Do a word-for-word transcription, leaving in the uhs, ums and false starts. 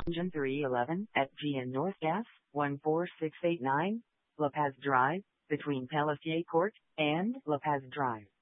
Engine three eleven at G N North Gas, one four six eight nine, La Paz Drive, between Pelletier Court and La Paz Drive.